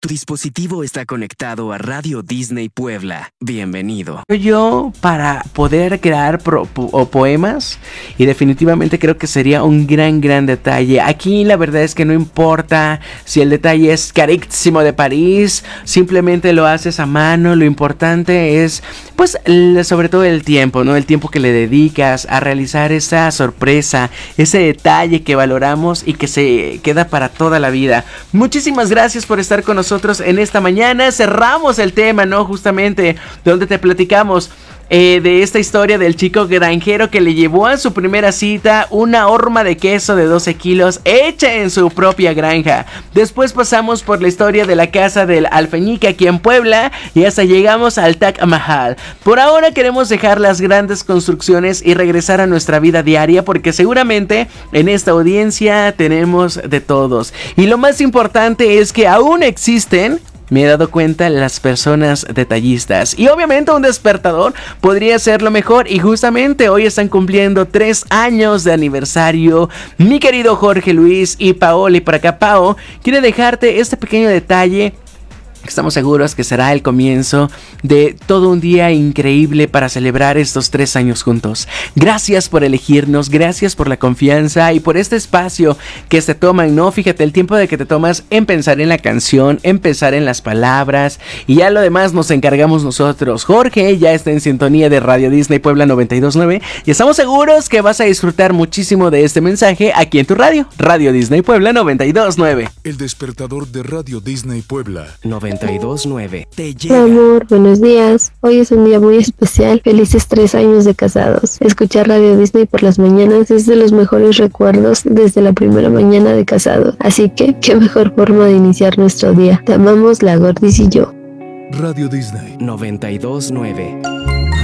Tu dispositivo está conectado a Radio Disney Puebla. Bienvenido. Yo para poder crear poemas, y definitivamente creo que sería un gran detalle. Aquí la verdad es que no importa si el detalle es carísimo de París, simplemente lo haces a mano. Lo importante es pues sobre todo el tiempo, ¿no? El tiempo que le dedicas a realizar esa sorpresa, ese detalle que valoramos y que se queda para toda la vida. Muchísimas gracias por estar con nosotros en esta mañana. Cerramos el tema, ¿no? Justamente donde te platicamos de esta historia del chico granjero que le llevó a su primera cita una horma de queso de 12 kilos hecha en su propia granja. Después pasamos por la historia de la casa del alfeñique aquí en Puebla y hasta llegamos al Taj Mahal. Por ahora queremos dejar las grandes construcciones y regresar a nuestra vida diaria, porque seguramente en esta audiencia tenemos de todos. Y lo más importante es que aún existen, me he dado cuenta, las personas detallistas. Y obviamente un despertador podría ser lo mejor. Y justamente hoy están cumpliendo 3 años de aniversario mi querido Jorge Luis y Paola. Y por acá Pao quiere dejarte este pequeño detalle. Estamos seguros que será el comienzo de todo un día increíble para celebrar estos 3 años juntos. Gracias por elegirnos, gracias por la confianza y por este espacio que se toman, ¿no? Fíjate, el tiempo de que te tomas en pensar en la canción, en pensar en las palabras, y ya lo demás nos encargamos nosotros. Jorge ya está en sintonía de Radio Disney Puebla 92.9 y estamos seguros que vas a disfrutar muchísimo de este mensaje aquí en tu radio, Radio Disney Puebla 92.9. El despertador de Radio Disney Puebla 92.9 te llega. Amor, buenos días. Hoy es un día muy especial. Felices 3 años de casados. Escuchar Radio Disney por las mañanas es de los mejores recuerdos desde la primera mañana de casado. Así que, qué mejor forma de iniciar nuestro día. Te amamos, la Gordis y yo. Radio Disney 92.9.